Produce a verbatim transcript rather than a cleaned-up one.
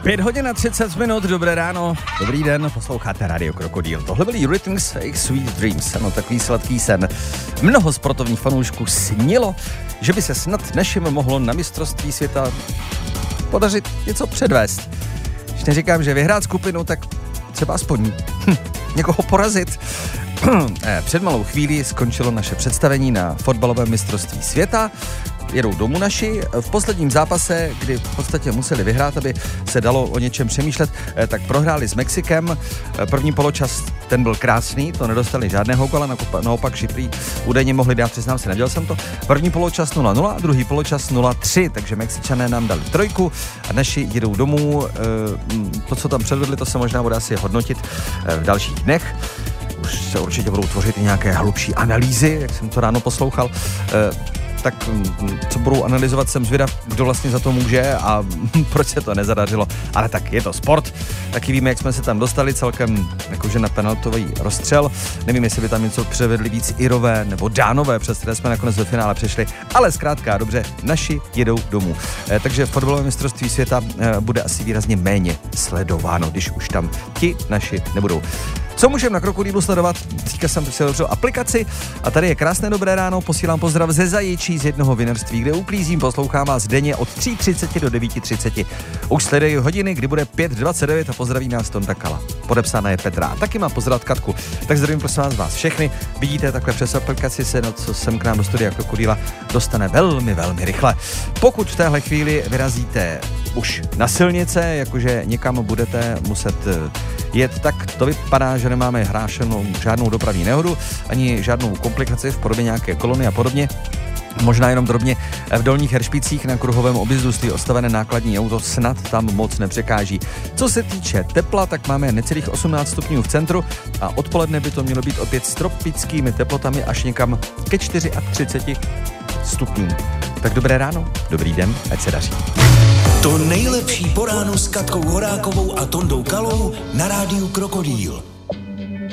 Pět hodin a třicet minut, dobré ráno, dobrý den, posloucháte Radio Krokodýl. Tohle byl Eurythmics a Sweet Dreams, ano, takový sladký sen. Mnoho sportovních fanoušků snilo, že by se snad našim mohlo na mistrovství světa podařit něco předvést. Když neříkám, že vyhrát skupinu, tak třeba aspoň hm, někoho porazit. Před malou chvílí skončilo naše představení na fotbalovém mistrovství světa. Jedou domů naši. V posledním zápase, kdy v podstatě museli vyhrát, aby se dalo o něčem přemýšlet, tak prohráli s Mexikem. První poločas, ten byl krásný, to nedostali žádného gola, naopak Šiprí údajně mohli dát, přiznám se, nedělal jsem to. První poločas nula nula, druhý poločas nula tři, takže Mexičané nám dali trojku a naši jedou domů. To, co tam předvedli, to se možná bude asi hodnotit v dalších dnech. Už se určitě budou tvořit i nějaké hlubší analýzy, jak jsem to ráno poslouchal. Tak co budou analyzovat, jsem zvědav, kdo vlastně za to může a proč se to nezadařilo. Ale tak je to sport. Taky víme, jak jsme se tam dostali celkem jakože na penaltový rozstřel. Nevím, jestli by tam něco převedli víc Irové nebo Dánové, přes které jsme nakonec do finále přešli. Ale zkrátka, dobře, naši jedou domů. Eh, takže fotbalové mistrovství světa eh, bude asi výrazně méně sledováno, když už tam ti naši nebudou. Co můžeme na Krokodýlu sledovat? Teďka jsem si otevřel aplikaci a tady je krásné dobré ráno, posílám pozdrav ze Zajičí z jednoho vinařství, kde uklízím, poslouchám vás denně od tři třicet do devět třicet. Už sledují hodiny, kdy bude pět dvacet devět a pozdraví nás Tonda Kala. Podepsána je Petra. A taky má pozdravat Katku. Tak zdravím prosím vás, vás všechny. Vidíte, takhle přes aplikaci se, no, co sem k nám do studia Krokodýla dostane velmi, velmi rychle. Pokud v téhle chvíli vyrazíte už na silnice, jakože někam budete muset jet, tak to vypadá, že nemáme hrášenou žádnou dopravní nehodu, ani žádnou komplikaci v podobě nějaké kolony a podobně. Možná jenom drobně v Dolních Heršpicích na kruhovém objezdu stojí ostavené nákladní auto, snad tam moc nepřekáží. Co se týče tepla, tak máme necelých osmnáct stupňů v centru a odpoledne by to mělo být opět s tropickými teplotami až někam ke třiceti čtyřem stupňům. Tak dobré ráno, dobrý den, ať se daří. To nejlepší po ránu s Katkou Horákovou a Tondou Kalou na rádiu Krokodýl.